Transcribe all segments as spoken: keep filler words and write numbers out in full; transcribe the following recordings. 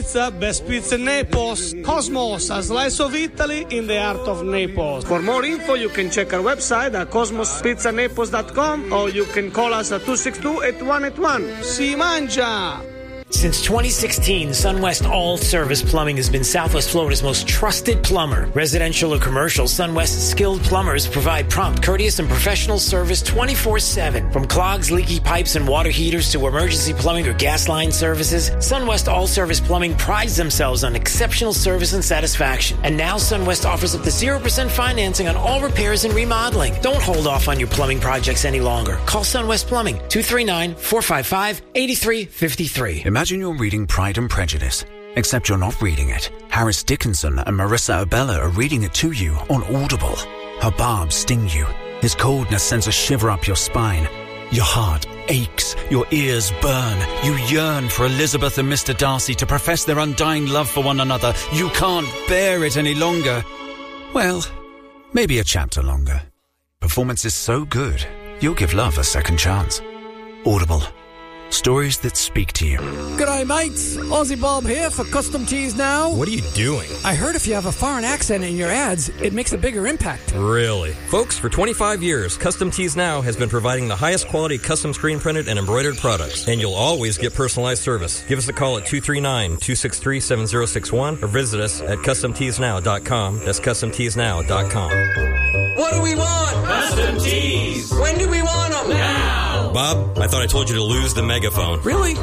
pizza, best pizza in Naples. Cosmos, a slice of Italy in the heart of Naples. For more info, you can check our website at cosmos pizza naples dot com or you can call us at two six two, eight one eight one. Si mangia! Since twenty sixteen, Sunwest All Service Plumbing has been Southwest Florida's most trusted plumber. Residential or commercial, Sunwest's skilled plumbers provide prompt, courteous, and professional service twenty-four seven. From clogs, leaky pipes, and water heaters to emergency plumbing or gas line services, Sunwest All Service Plumbing prides themselves on exceptional service and satisfaction. And now Sunwest offers up to zero percent financing on all repairs and remodeling. Don't hold off on your plumbing projects any longer. Call Sunwest Plumbing, two three nine, four five five, eight three five three. Imagine you're reading Pride and Prejudice, except you're not reading it. Harris Dickinson and Marissa Abella are reading it to you on Audible. Her barbs sting you. His coldness sends a shiver up your spine. Your heart aches. Your ears burn. You yearn for Elizabeth and Mister Darcy to profess their undying love for one another. You can't bear it any longer. Well, maybe a chapter longer. Performance is so good, you'll give love a second chance. Audible. Stories that speak to you. G'day, mates. Aussie Bob here for Custom Tees Now. What are you doing? I heard if you have a foreign accent in your ads, it makes a bigger impact. Really? Folks, for twenty-five years, Custom Tees Now has been providing the highest quality custom screen printed and embroidered products. And you'll always get personalized service. Give us a call at two three nine, two six three, seven zero six one or visit us at custom tees now dot com. That's custom tees now dot com. What do we want? Custom Tees. When do we want them? Now. Bob, I thought I told you to lose the megaphone. Really?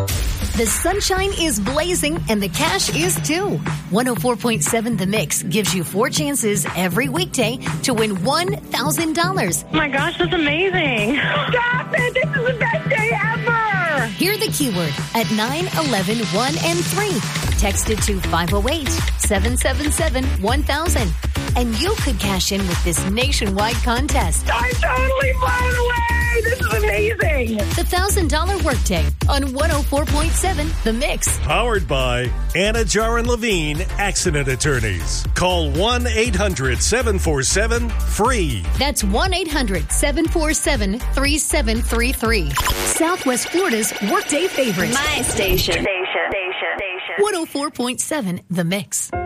The sunshine is blazing and the cash is too. one oh four point seven The Mix gives you four chances every weekday to win one thousand dollars. Oh my gosh, that's amazing. Stop it. This is the best day ever. Hear the keyword at nine eleven one and three. Text it to five oh eight, seven seven seven, one thousand. And you could cash in with this nationwide contest. I'm totally blown away. This is amazing. The one thousand dollars Workday on one oh four point seven The Mix. Powered by Anna Jaron Levine Accident Attorneys. Call one eight hundred, seven four seven, free. That's one eight hundred, seven four seven, three seven three three. Southwest Florida's Workday favorite. My station. Station. Station. Station. one oh four point seven The Mix.